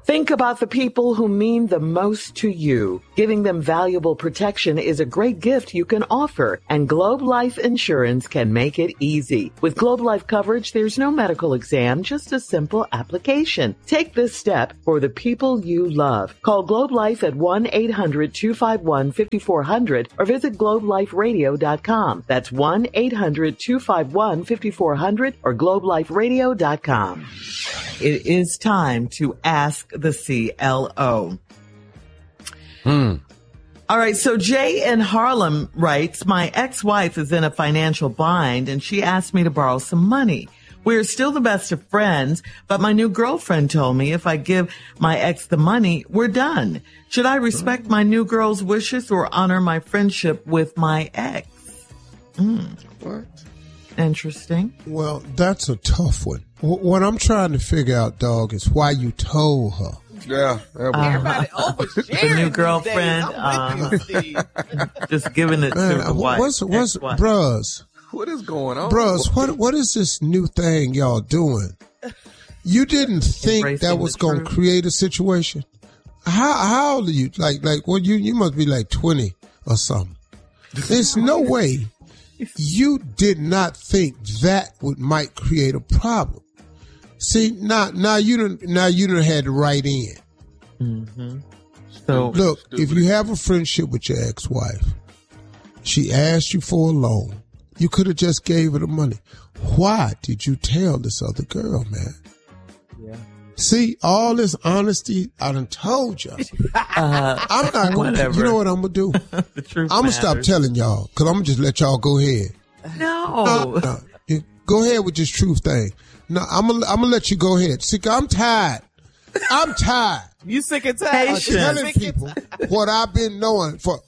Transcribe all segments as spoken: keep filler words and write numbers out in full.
Think about the people who mean the most to you. Giving them valuable protection is a great gift you can offer, and Globe Life Insurance can make it easy. With Globe Life coverage, there's no medical exam, just a simple application. Take this step for the people you love. Call Globe Life at one eight hundred two five one five four zero zero or visit globe life radio dot com. That's one eight hundred two five one five four zero zero or globe life radio dot com. It is time to ask the C L O. Hmm. All right, so Jay in Harlem writes, my ex-wife is in a financial bind and she asked me to borrow some money. We're still the best of friends, but my new girlfriend told me if I give my ex the money, we're done. Should I respect my new girl's wishes or honor my friendship with my ex? Mm. What? Interesting. Well, that's a tough one. What I'm trying to figure out, dog, is why you told her. Yeah. That was Everybody oversharing. The new these girlfriend, days. I'm with you, Steve. just giving it Man, to the wife. what's, what's, ex-wife. bruhs, What is going on? bruhs, what, what is this new thing y'all doing? You didn't think Embracing that was the going to truth. create a situation? How, how old are you? Like, like, well, you, you must be like twenty or something. There's no way you did not think that would might create a problem. See, now, now you don't, now you done had to write in. Mm-hmm. So Look, if you have a friendship with your ex-wife, she asked you for a loan, you could have just gave her the money. Why did you tell this other girl, man? Yeah. See, all this honesty, I done told you. uh, I'm not going to, Whatever. you know what I'm going to do? the truth I'm going to stop matters. telling y'all, because I'm going to just let y'all go ahead. No. No, no. You go ahead with this truth thing. No, I'm going I'm to let you go ahead. See, I'm tired. I'm tired. You sick and tired. of Patience. telling Sick and people what I've been knowing for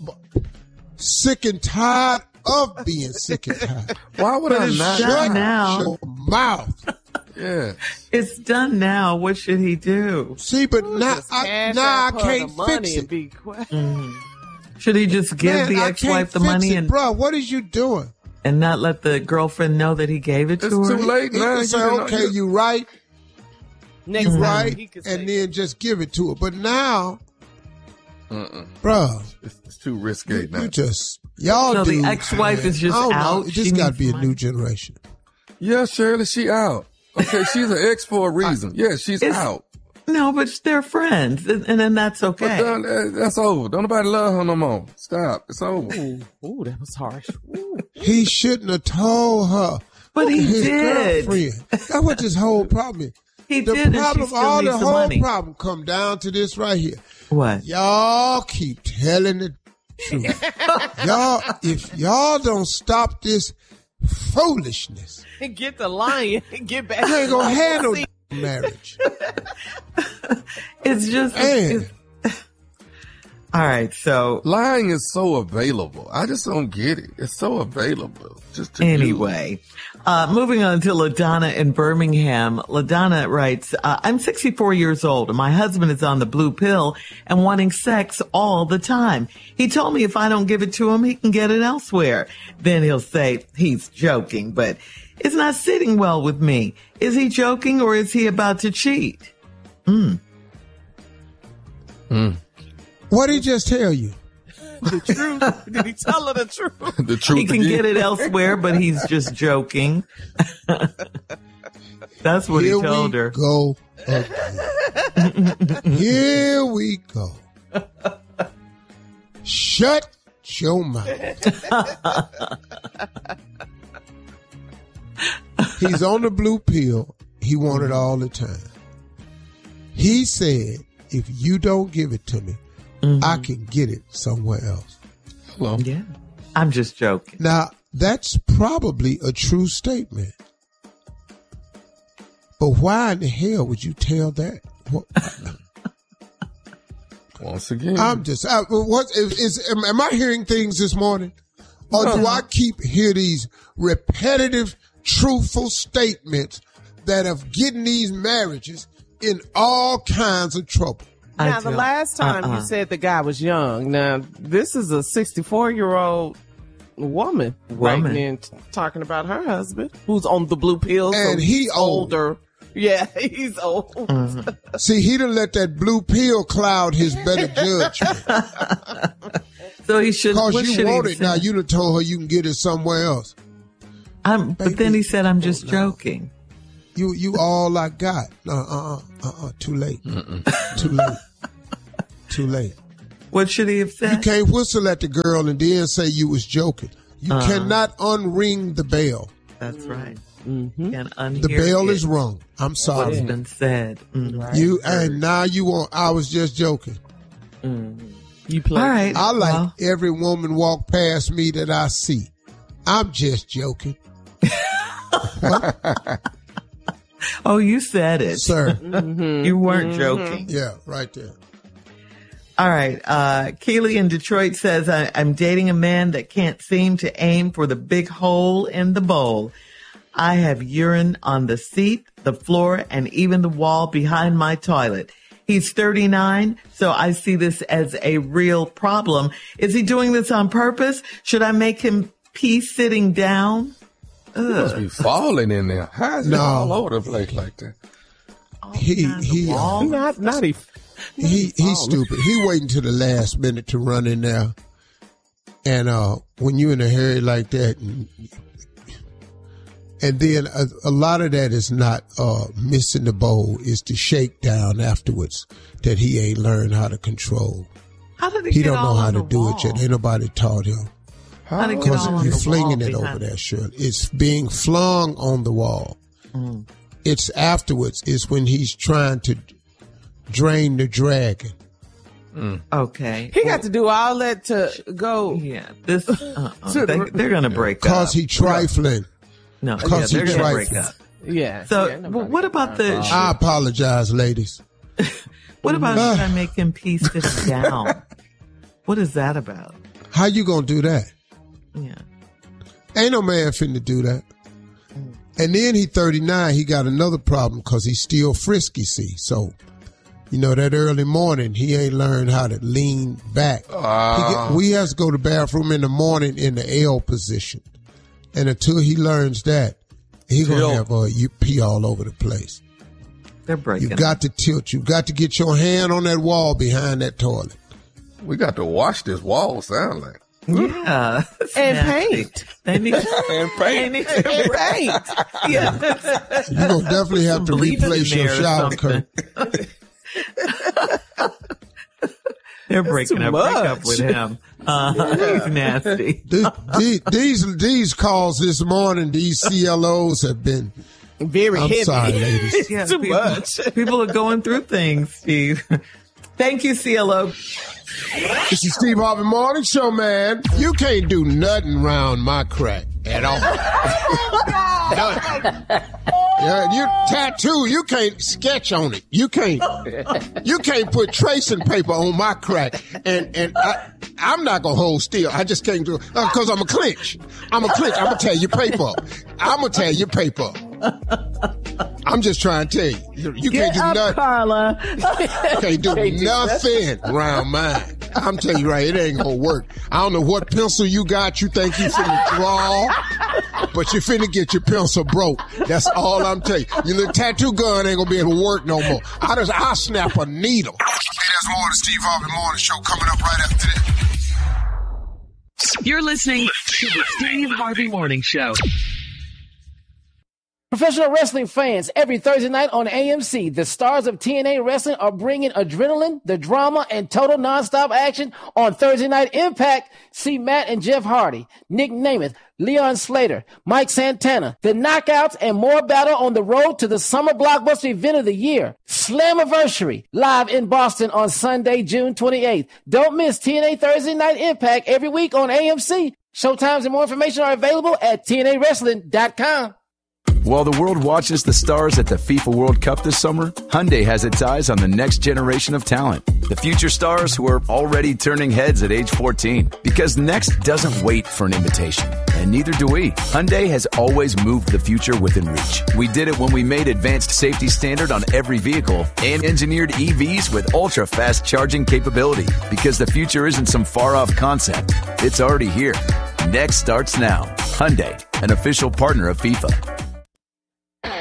sick and tired of being sick and tired. Why would But I it's not? done now. Shut your mouth. Yeah. It's done now. What should he do? See, but now Just I, cash now out I her can't the money fix and it. be quiet. Should he just give Man, the I ex-wife can't the fix money it, and, bro. What is you doing? and not let the girlfriend know that he gave it It's to her? too late He now. can You say, done- okay, you right, Next you time right, he can say, and then just give it to her. But now, Uh-uh. bro, It's, it's too risque you, now. you just y'all So the dudes, ex-wife man, is just I don't know. out? It She just got to needs be a money? new generation. Yeah, Shirley, she out. Okay, she's an ex for a reason. Yeah, she's It's- out. No, but they're friends, and, and then that's But okay. done, that- that's over. Don't nobody love her no more. Stop. It's over. ooh, ooh, that was harsh. Ooh. He shouldn't have told her. But he his did. girlfriend. That's what this whole problem is. He the did, and she problem, still all needs the the whole money. problem come down to this right here. What? Y'all keep telling the truth. y'all, if y'all don't stop this foolishness, Get the lion and get back. you ain't to gonna the handle seat. the marriage. It's just... Man. It's, all right, so Lying is so available. I just don't get it. It's so available. Just to do. anyway, uh, moving on to LaDonna in Birmingham. LaDonna writes, uh, I'm sixty-four years old and my husband is on the blue pill and wanting sex all the time. He told me if I don't give it to him, he can get it elsewhere. Then he'll say he's joking, but it's not sitting well with me. Is he joking or is he about to cheat? Mm. What did he just tell you? The truth. Did he tell her the truth? The truth He can again. get it elsewhere, but he's just joking. That's what Here he told we her. go again. Here we go. Shut your mouth. He's on the blue pill. He wanted all the time. He said, if you don't give it to me, Mm-hmm. I can get it somewhere else. Hello. Yeah. I'm just joking. Now, that's probably a true statement. But why in the hell would you tell that? What, Once again. I'm just, I, what is, is am, am I hearing things this morning? Or do I keep hear these repetitive, truthful statements that have getting these marriages in all kinds of trouble? I Now, the don't- last time uh-uh. you said the guy was young. Now, this is a sixty-four-year-old woman, Woman. writing in t- talking about her husband who's on the blue pill. And so he he's old. older. Yeah, he's old. Mm-hmm. See, he done let that blue pill cloud his better judgment. So he should. Because you want it now, you done told her you can get it somewhere else. I'm, but then he said, "I'm just joking." You, you all I got. Uh, uh, uh, uh, too late. Too late. Too late. What should he have said? You can't whistle at the girl and then say you was joking. You uh-huh. cannot unring the bell. That's right. Mm-hmm. The bell is wrong. I'm sorry. What's been said. Mm-hmm. Right. You and now you want. I was just joking. Mm-hmm. You play. All right. I like well. every woman walk past me that I see. I'm just joking. Oh, you said it, sir. Mm-hmm. You weren't mm-hmm. joking. Yeah, right there. All right. Uh, Keely in Detroit says, I, I'm dating a man that can't seem to aim for the big hole in the bowl. I have urine on the seat, the floor, and even the wall behind my toilet. He's thirty-nine, so I see this as a real problem. Is he doing this on purpose? Should I make him pee sitting down? He must be falling in there. How is no. it all over the place like that? All he he uh, not not he he he's stupid. He waiting to the last minute to run in there, and uh, when you're in a hurry like that, and, and then a, a lot of that is not uh, missing the bowl, is the shakedown afterwards that he ain't learned how to control. How did he, he get don't know all how to do wall? it yet. Ain't nobody taught him. Because you're flinging it over there, Shirley. It's being flung on the wall. Mm. It's afterwards. It's when he's trying to drain the dragon. Mm. Okay. He well, got to do all that to go. Yeah. This. Uh, uh, they, they're going to break up. Because he trifling. No, because yeah, they're going to break up. Yeah. So, yeah, well, what about the... Should, I apologize, ladies. What about uh, should I make him pee sit down? What is that about? How you going to do that? Yeah. Ain't no man finna do that. Mm. And then he thirty-nine, he got another problem because he's still frisky, see. So, you know, that early morning, he ain't learned how to lean back. Uh. He, we have to go to the bathroom in the morning in the L position. And until he learns that, he going to have uh, you pee all over the place. They're breaking. You got to tilt. You got to get your hand on that wall behind that toilet. We got to wash this wall, sound like. Yeah. And paint. They need and paint. They need to paint. Yeah. You're going to definitely have to replace your shower curtain. They're breaking up, break up with him. Uh, yeah. He's nasty. These, these, these calls this morning, these C L Os have been very I'm heavy. sorry, ladies. Yeah, Too people, much. People are going through things, Steve. Thank you, C L O. This is Steve Harvey Morning Show, man. You can't do nothing round my crack at all. Nothing. Yeah, you tattoo, you can't sketch on it. You can't, you can't put tracing paper on my crack. And, and I, I'm not going to hold still. I just can't do it because uh, I'm a clinch. I'm a clinch. I'm going to tear your paper up. I'm going to tear your paper up. I'm just trying to tell you. You, you Get can't do up, nothing. Carla. You can't do can't nothing do around mine. I'm telling you right, it ain't going to work. I don't know what pencil you got. You think you finna draw, but you finna get your pencil broke. That's all I'm telling you. Your little tattoo gun ain't going to be able to work no more. I just, I'll snap a needle. Hey, there's more of the Steve Harvey Morning Show coming up right after this. You're listening to the Steve Harvey Morning Show. Professional wrestling fans, every Thursday night on A M C, the stars of T N A Wrestling are bringing adrenaline, the drama, and total nonstop action on Thursday Night Impact. See Matt and Jeff Hardy, Nick Namath, Leon Slater, Mike Santana, the Knockouts, and more battle on the road to the summer blockbuster event of the year, Slammiversary, live in Boston on Sunday, June twenty-eighth. Don't miss T N A Thursday Night Impact every week on A M C. Showtimes and more information are available at T N A wrestling dot com. While the world watches the stars at the FIFA World Cup this summer, Hyundai has its eyes on the next generation of talent. The future stars who are already turning heads at age fourteen. Because next doesn't wait for an invitation. And neither do we. Hyundai has always moved the future within reach. We did it when we made advanced safety standard on every vehicle and engineered E Vs with ultra-fast charging capability. Because the future isn't some far-off concept. It's already here. Next starts now. Hyundai, an official partner of FIFA.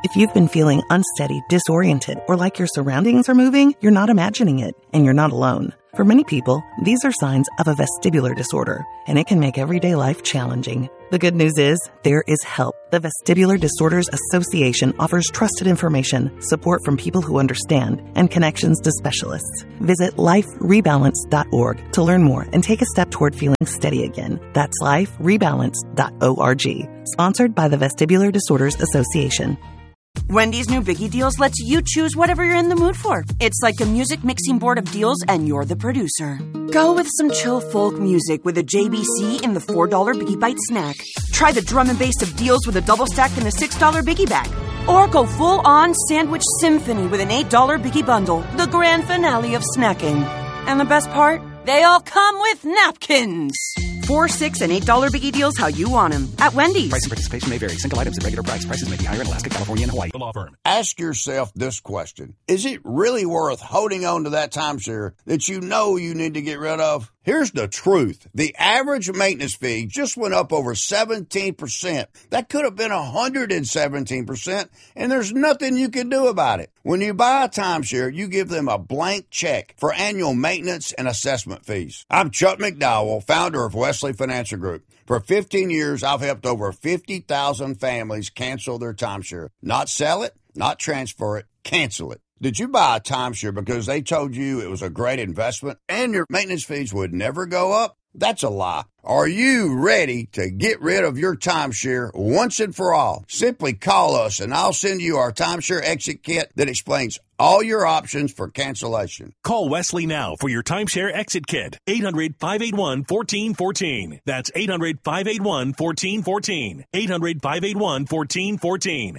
If you've been feeling unsteady, disoriented, or like your surroundings are moving, you're not imagining it, and you're not alone. For many people, these are signs of a vestibular disorder, and it can make everyday life challenging. The good news is, there is help. The Vestibular Disorders Association offers trusted information, support from people who understand, and connections to specialists. Visit life rebalance dot org to learn more and take a step toward feeling steady again. That's life rebalance dot org. Sponsored by the Vestibular Disorders Association. Wendy's new Biggie Deals lets you choose whatever you're in the mood for. It's like a music mixing board of deals, and you're the producer. Go with some chill folk music with a J B C in the four dollar Biggie Bite snack. Try the drum and bass of deals with a double stack in the six dollar Biggie bag. Or go full-on sandwich symphony with an eight dollar Biggie bundle, the grand finale of snacking. And the best part? They all come with napkins. Four, six, and eight dollar Biggie Deals how you want them at Wendy's. Price and participation may vary. Single items at regular price. Prices may be higher in Alaska, California, and Hawaii. The law firm. Ask yourself this question. Is it really worth holding on to that timeshare that you know you need to get rid of? Here's the truth. The average maintenance fee just went up over seventeen percent. That could have been one hundred seventeen percent, and there's nothing you can do about it. When you buy a timeshare, you give them a blank check for annual maintenance and assessment fees. I'm Chuck McDowell, founder of Wesley Financial Group. For fifteen years, I've helped over fifty thousand families cancel their timeshare. Not sell it, not transfer it, cancel it. Did you buy a timeshare because they told you it was a great investment and your maintenance fees would never go up? That's a lie. Are you ready to get rid of your timeshare once and for all? Simply call us and I'll send you our timeshare exit kit that explains all your options for cancellation. Call Wesley now for your timeshare exit kit. eight hundred, five eight one, one four one four. That's eight hundred, five eight one, one four one four. eight hundred, five eight one, one four one four.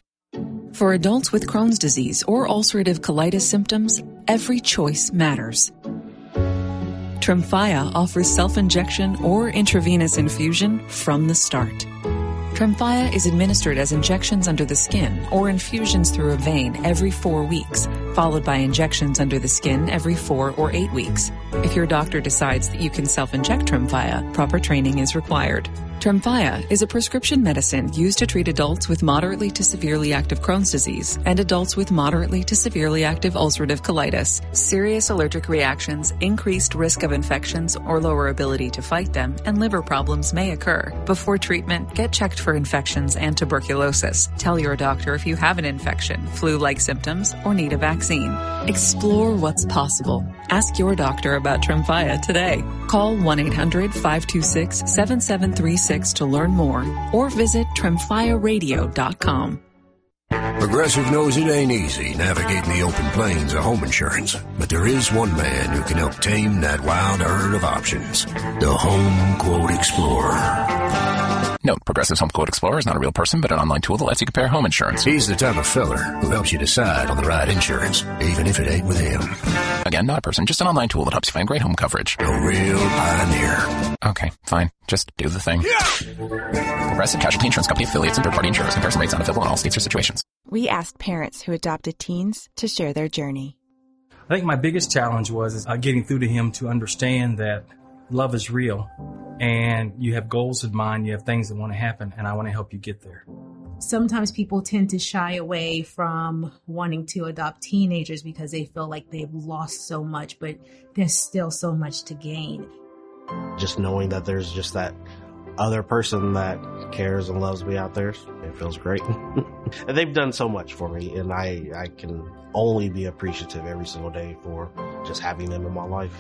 For adults with Crohn's disease or ulcerative colitis symptoms, every choice matters. Tremfya offers self-injection or intravenous infusion from the start. Tremfya is administered as injections under the skin or infusions through a vein every four weeks, followed by injections under the skin every four or eight weeks. If your doctor decides that you can self-inject Tremfya, proper training is required. Tremfya is a prescription medicine used to treat adults with moderately to severely active Crohn's disease and adults with moderately to severely active ulcerative colitis. Serious allergic reactions, increased risk of infections or lower ability to fight them, and liver problems may occur. Before treatment, get checked for infections and tuberculosis. Tell your doctor if you have an infection, flu-like symptoms, or need a vaccine. Explore what's possible. Ask your doctor about Tremfya today. Call one eight hundred, five two six, seven seven three six to learn more, or visit tremfya radio dot com. Progressive knows it ain't easy navigating the open plains of home insurance, but there is one man who can help tame that wild herd of options. The Home Quote Explorer. Note, Progressive's Home Quote Explorer is not a real person, but an online tool that lets you compare home insurance. He's the type of filler who helps you decide on the right insurance, even if it ain't with him. Again, not a person, just an online tool that helps you find great home coverage. A real pioneer. Okay, fine. Just do the thing. Yeah. Progressive Casualty Insurance Company affiliates and third-party insurers. Comparison rates not available in all states or situations. We asked parents who adopted teens to share their journey. I think my biggest challenge was is, uh, getting through to him to understand that love is real and you have goals in mind, you have things that want to happen, and I want to help you get there. Sometimes people tend to shy away from wanting to adopt teenagers because they feel like they've lost so much, but there's still so much to gain. Just knowing that there's just that other person that cares and loves me out there, it feels great. And they've done so much for me, and I, I can only be appreciative every single day for just having them in my life.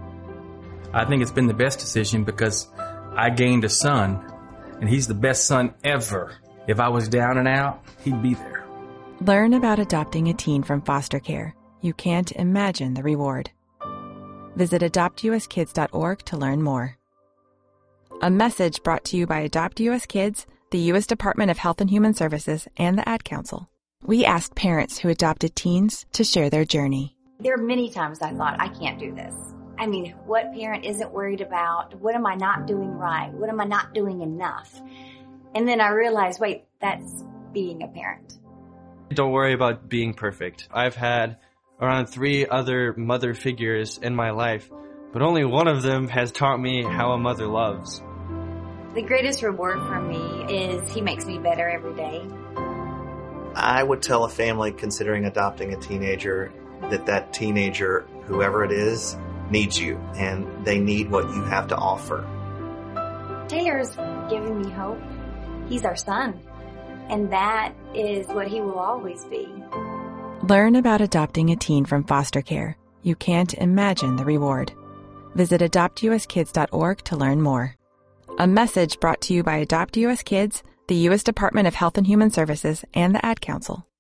I think it's been the best decision because I gained a son, and he's the best son ever. If I was down and out, he'd be there. Learn about adopting a teen from foster care. You can't imagine the reward. Visit adopt u s kids dot org to learn more. A message brought to you by Adopt U S Kids, the U S Department of Health and Human Services, and the Ad Council. We asked parents who adopted teens to share their journey. There are many times I thought, I can't do this. I mean, what parent isn't worried about, what am I not doing right? What am I not doing enough? And then I realized, wait, that's being a parent. Don't worry about being perfect. I've had around three other mother figures in my life, but only one of them has taught me how a mother loves. The greatest reward for me is he makes me better every day. I would tell a family considering adopting a teenager that that teenager, whoever it is, needs you, and they need what you have to offer. Taylor's giving me hope. He's our son, and that is what he will always be. Learn about adopting a teen from foster care. You can't imagine the reward. Visit adopt u s kids dot org to learn more. A message brought to you by Adopt U S Kids, the U S Department of Health and Human Services, and the Ad Council.